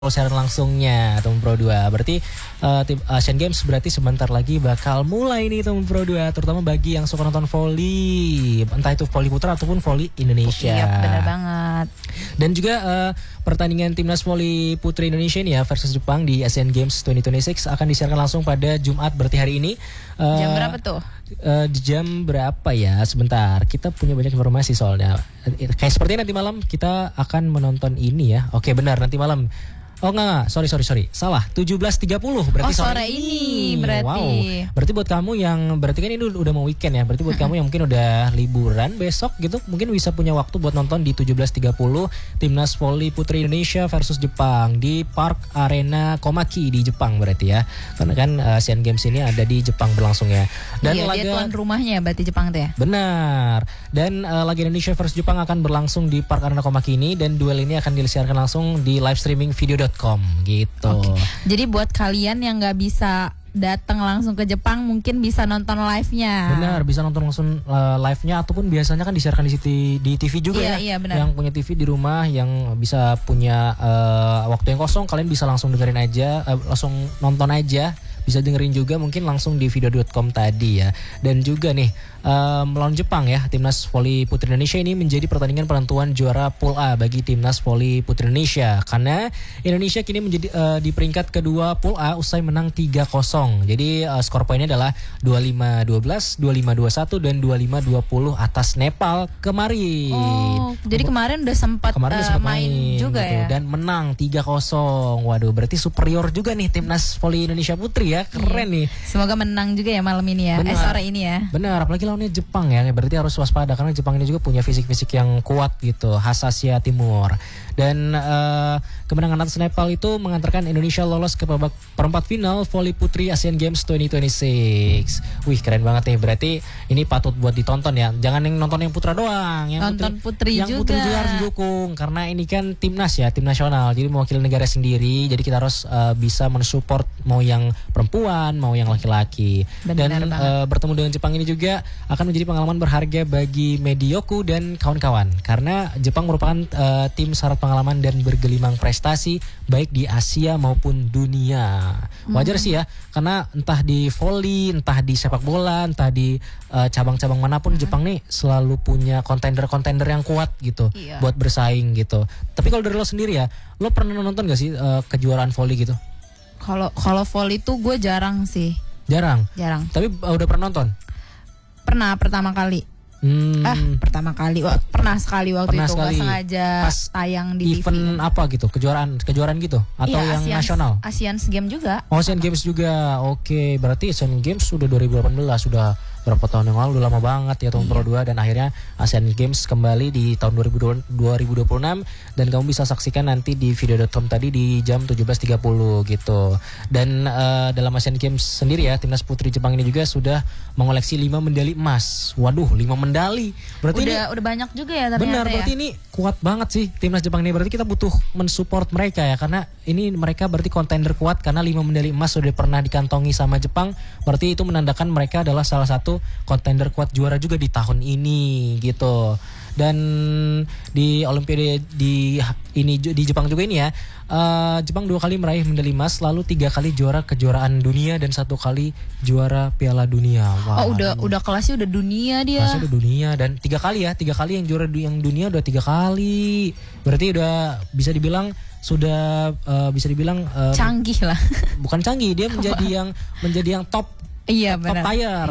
siaran langsungnya Temen Pro 2. Berarti tim Asian Games berarti sebentar lagi bakal mulai nih Temen Pro 2, terutama bagi yang suka nonton voli, entah itu voli putra ataupun voli Indonesia. Iya, benar banget. Dan juga pertandingan timnas voli putri Indonesia ini ya versus Jepang di Asian Games 2026 akan disiarkan langsung pada Jumat, berarti hari ini. Jam berapa tuh? Di jam berapa ya? Sebentar, kita punya banyak informasi soalnya. Kayak seperti nanti malam kita akan menonton ini ya. Oke, benar, nanti malam. Oh enggak, sorry, salah. 17.30 berarti sore ini berarti. Wow, berarti buat kamu yang, berarti kan ini udah mau weekend ya. Berarti buat kamu yang mungkin udah liburan besok gitu, mungkin bisa punya waktu buat nonton di 17.30 Timnas Voli Putri Indonesia versus Jepang di Park Arena Komaki di Jepang berarti ya. Karena kan Asian Games ini ada di Jepang berlangsung ya. Dan iya, dia tuan rumahnya berarti Jepang tuh ya. Benar. Dan laga Indonesia versus Jepang akan berlangsung di Park Arena Komaki ini, dan duel ini akan disiarkan langsung di live streaming video.com gitu. Okay. Jadi buat kalian yang nggak bisa datang langsung ke Jepang, mungkin bisa nonton live-nya. Benar, bisa nonton langsung live-nya, ataupun biasanya kan disiarkan di TV juga ya. Iya, benar. Yang punya TV di rumah, yang bisa punya waktu yang kosong, kalian bisa langsung dengerin aja, langsung nonton aja. Bisa dengerin juga mungkin langsung di video.com tadi ya. Dan juga nih melawan Jepang ya, Timnas Voli Putri Indonesia ini menjadi pertandingan penentuan juara Pool A bagi Timnas Voli Putri Indonesia, karena Indonesia kini menjadi di peringkat kedua Pool A usai menang 3-0. Jadi skor poinnya adalah 25-12, 25-21 dan 25-20 atas Nepal kemarin. Oh, jadi kemarin udah sempat main juga gitu, ya. dan menang 3-0. Waduh, berarti superior juga nih Timnas Voli Indonesia Putri ya. Keren nih. Semoga menang juga ya malam ini ya. Sore ini ya. Benar, apalagi lawannya Jepang ya. Berarti harus waspada karena Jepang ini juga punya fisik-fisik yang kuat gitu, khas Asia Timur. Dan kemenangan atas Nepal itu mengantarkan Indonesia lolos ke babak perempat final Voli Putri Asian Games 2026. Wih, keren banget nih. Berarti ini patut buat ditonton ya. Jangan yang nonton yang putra doang, yang nonton putri yang juga. Putri juga harus didukung karena ini kan timnas ya, tim nasional. Jadi mewakili negara sendiri. Jadi kita harus bisa mensupport mau yang perempuan, mau yang laki-laki. Dan bertemu dengan Jepang ini juga akan menjadi pengalaman berharga bagi Medioku dan kawan-kawan, karena Jepang merupakan tim syarat pengalaman dan bergelimang prestasi baik di Asia maupun dunia. Wajar sih ya, karena entah di voli, entah di sepak bola, entah di cabang-cabang manapun, Jepang nih selalu punya kontender-kontender yang kuat gitu, buat bersaing gitu. Tapi kalau dari lo sendiri ya, lo pernah nonton gak sih kejuaraan voli gitu? Kalau voli tuh gue jarang sih. Jarang. Tapi udah pernah nonton? Pernah, pertama kali. Pertama kali. Pernah sekali waktu itu nggak sengaja pas tayang di event TV. Apa gitu? Kejuaraan gitu? Atau yang nasional? Asian Games juga. Oh, Asian Games juga. Oke, berarti Asian Games sudah 2018, sudah berapa tahun yang lalu, udah lama banget ya Temen Pro 2. Dan akhirnya Asian Games kembali di tahun 2026, dan kamu bisa saksikan nanti di video.com tadi di jam 17.30 gitu. Dan dalam Asian Games sendiri ya, timnas putri Jepang ini juga sudah mengoleksi 5 medali emas. Waduh, 5 medali. Berarti udah banyak juga ya ternyata. Benar, berarti ini kuat banget sih timnas Jepang ini. Berarti kita butuh mensupport mereka ya, karena ini mereka berarti kontender kuat, karena 5 medali emas sudah pernah dikantongi sama Jepang. Berarti itu menandakan mereka adalah salah satu kontender kuat juara juga di tahun ini gitu. Dan di Olimpiade di Jepang juga ini ya, Jepang 2 kali meraih medali emas, lalu 3 kali juara kejuaraan dunia dan 1 kali juara Piala Dunia. Wah, udah kelasnya udah dunia dia. Kelasnya udah dunia, dan 3 kali yang juara yang dunia udah 3 kali. Berarti udah bisa dibilang bisa dibilang canggih lah. Bukan canggih, dia menjadi yang top. Iya, top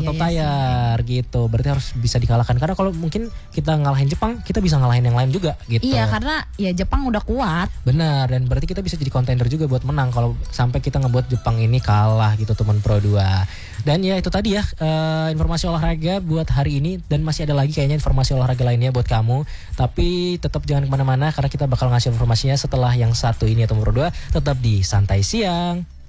tier gitu. Berarti harus bisa dikalahkan, karena kalau mungkin kita ngalahin Jepang, kita bisa ngalahin yang lain juga gitu. Iya, karena ya Jepang udah kuat. Benar, dan berarti kita bisa jadi kontender juga buat menang kalau sampai kita ngebuat Jepang ini kalah gitu Temen Pro 2. Dan ya itu tadi ya informasi olahraga buat hari ini, dan masih ada lagi kayaknya informasi olahraga lainnya buat kamu. Tapi tetap jangan kemana-mana, karena kita bakal ngasih informasinya setelah yang satu ini ya Temen Pro 2. Tetap di Santai Siang.